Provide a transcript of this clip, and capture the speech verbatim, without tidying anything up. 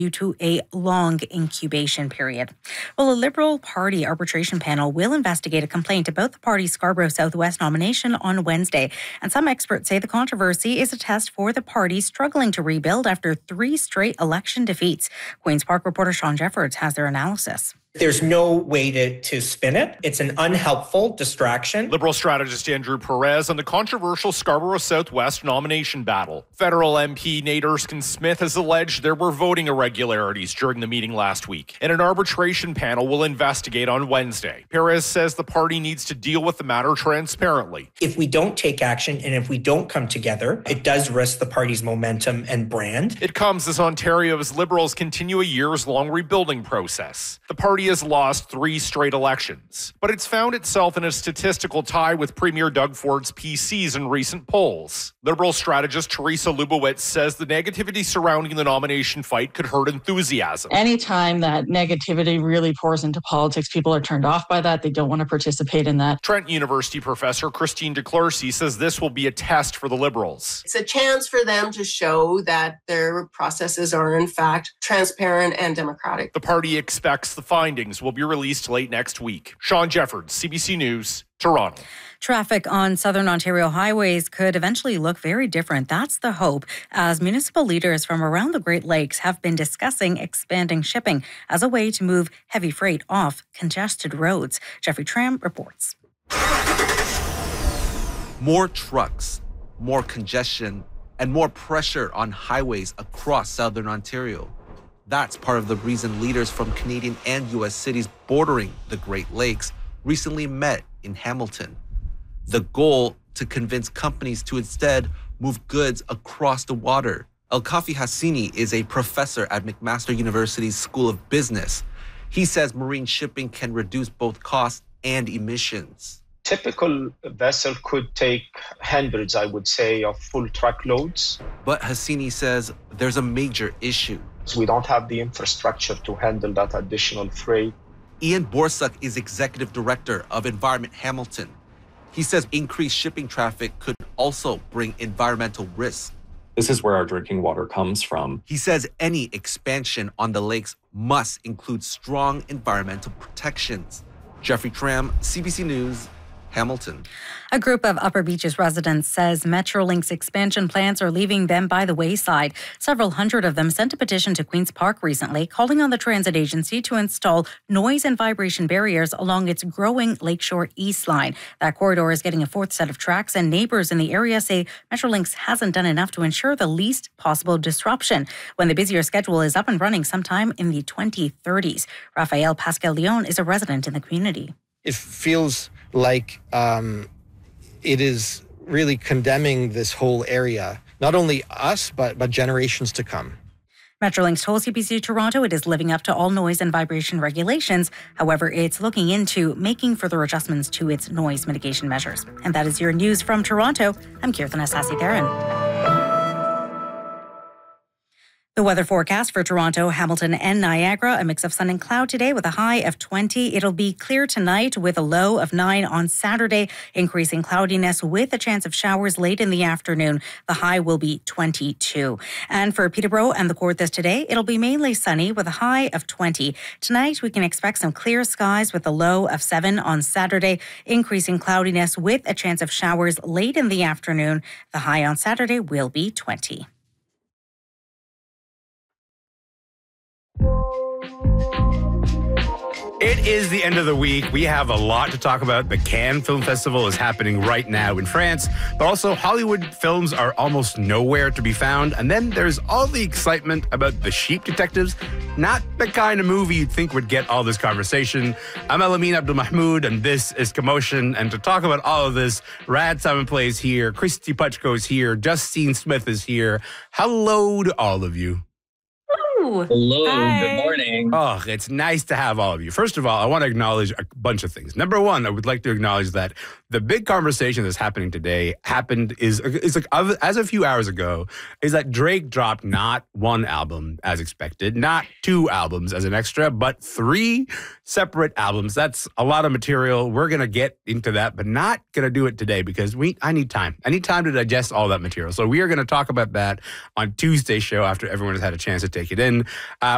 due to a long incubation period. Well, a Liberal Party arbitration panel will investigate a complaint about the party's Scarborough Southwest nomination on Wednesday. And some experts say the controversy is a test for the party struggling to rebuild after three straight election defeats. Queen's Park reporter Sean Jeffords has their analysis. There's no way to, to spin it. It's an unhelpful distraction. Liberal strategist Andrew Perez on the controversial Scarborough Southwest nomination battle. Federal M P Nate Erskine-Smith has alleged there were voting irregularities during the meeting last week, and an arbitration panel will investigate on Wednesday. Perez says the party needs to deal with the matter transparently. If we don't take action and if we don't come together, it does risk the party's momentum and brand. It comes as Ontario's Liberals continue a years-long rebuilding process. The party has lost three straight elections, but it's found itself in a statistical tie with Premier Doug Ford's P Cs in recent polls. Liberal strategist Teresa Lubowitz says the negativity surrounding the nomination fight could hurt enthusiasm. Anytime that negativity really pours into politics, people are turned off by that. They don't want to participate in that. Trent University professor Christine DeClercy says this will be a test for the Liberals. It's a chance for them to show that their processes are in fact transparent and democratic. The party expects the findings will be released late next week. Sean Jeffords, C B C News, Toronto. Traffic on southern Ontario highways could eventually look very different. That's the hope, as municipal leaders from around the Great Lakes have been discussing expanding shipping as a way to move heavy freight off congested roads. Jeffrey Tram reports. More trucks, more congestion, and more pressure on highways across southern Ontario. That's part of the reason leaders from Canadian and U S cities bordering the Great Lakes recently met in Hamilton. The goal, to convince companies to instead move goods across the water. Elkafi Hassini is a professor at McMaster University's School of Business. He says marine shipping can reduce both costs and emissions. Typical vessel could take hundreds, I would say, of full truckloads. But Hassini says there's a major issue. We don't have the infrastructure to handle that additional freight. Ian Borsuk is executive director of Environment Hamilton. He says increased shipping traffic could also bring environmental risks. This is where our drinking water comes from. He says any expansion on the lakes must include strong environmental protections. Jeffrey Tram, C B C News, Hamilton. A group of Upper Beaches residents says Metrolinx's expansion plans are leaving them by the wayside. Several hundred of them sent a petition to Queen's Park recently, calling on the transit agency to install noise and vibration barriers along its growing Lakeshore East line. That corridor is getting a fourth set of tracks, and neighbours in the area say Metrolinx hasn't done enough to ensure the least possible disruption when the busier schedule is up and running sometime in the twenty thirties. Raphael Pascal Leon is a resident in the community. It feels like um, it is really condemning this whole area, not only us, but, but generations to come. Metrolinx told C B C Toronto it is living up to all noise and vibration regulations. However, it's looking into making further adjustments to its noise mitigation measures. And that is your news from Toronto. I'm Kirtana Sasi-Theron. The weather forecast for Toronto, Hamilton and Niagara, a mix of sun and cloud today with a high of twenty. It'll be clear tonight with a low of nine on Saturday, increasing cloudiness with a chance of showers late in the afternoon. The high will be twenty-two. And for Peterborough and the Kawarthas today, it'll be mainly sunny with a high of twenty. Tonight, we can expect some clear skies with a low of seven on Saturday, increasing cloudiness with a chance of showers late in the afternoon. The high on Saturday will be twenty. It is the end of the week. We have a lot to talk about. The Cannes Film Festival is happening right now in France, but also Hollywood films are almost nowhere to be found. And then there's all the excitement about The Sheep Detectives, not the kind of movie you'd think would get all this conversation. I'm Elamin Abdulmahmoud, and this is Commotion. And to talk about all of this, Rad Simon Plays here, Christy Puchko is here, Justine Smith is here. Hello to all of you. Hello, Hi. Good morning. Oh, it's nice to have all of you. First of all, I want to acknowledge a bunch of things. Number one, I would like to acknowledge that the big conversation that's happening today happened is, is like as a few hours ago, is that Drake dropped not one album as expected, not two albums as an extra, but three separate albums. That's a lot of material. We're going to get into that, but not going to do it today because we I need time. I need time to digest all that material. So we are going to talk about that on Tuesday's show after everyone has had a chance to take it in. Uh,